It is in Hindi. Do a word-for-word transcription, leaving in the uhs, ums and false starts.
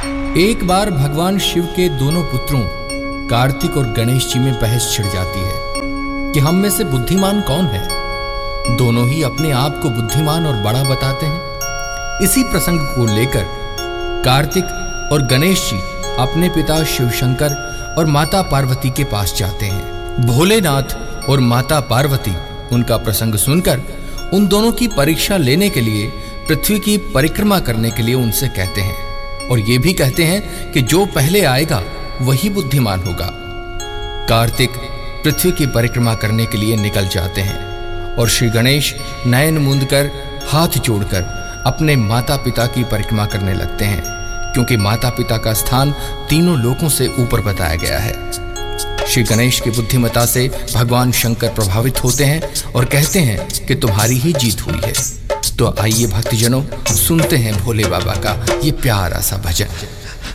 एक बार भगवान शिव के दोनों पुत्रों कार्तिक और गणेश जी में बहस छिड़ जाती है कि हम में से बुद्धिमान कौन है। दोनों ही अपने आप को बुद्धिमान और बड़ा बताते हैं। इसी प्रसंग को लेकर कार्तिक और गणेश जी अपने पिता शिव शंकर और माता पार्वती के पास जाते हैं। भोलेनाथ और माता पार्वती उनका प्रसंग सुनकर उन दोनों की परीक्षा लेने के लिए पृथ्वी की परिक्रमा करने के लिए उनसे कहते हैं और ये भी कहते हैं कि जो पहले आएगा वही बुद्धिमान होगा। कार्तिक पृथ्वी की परिक्रमा करने के लिए निकल जाते हैं और श्री गणेश नयन मूंद कर हाथ जोड़कर अपने माता पिता की परिक्रमा करने लगते हैं, क्योंकि माता पिता का स्थान तीनों लोकों से ऊपर बताया गया है। श्री गणेश की बुद्धिमता से भगवान शंकर प्रभावित होते हैं और कहते हैं कि तुम्हारी ही जीत हुई है। तो आइए भक्तजनों, सुनते हैं भोले बाबा का ये प्यारा सा भजन।